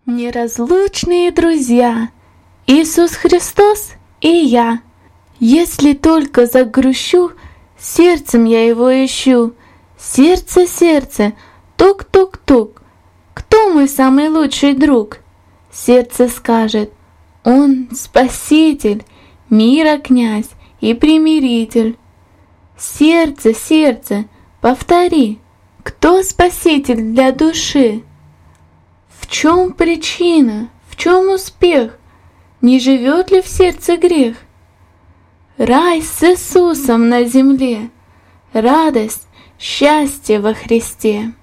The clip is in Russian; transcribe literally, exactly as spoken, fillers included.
Неразлучные друзья, Иисус Христос и я. Если только загрущу, сердцем я его ищу. Сердце, сердце, тук-тук-тук. Кто мой самый лучший друг? Сердце скажет: Он Спаситель, мира князь и примиритель. Сердце, сердце, повтори, кто Спаситель для души? В чем причина, в чем успех? Не живет ли в сердце грех? Рай с Иисусом на земле, радость, счастье во Христе.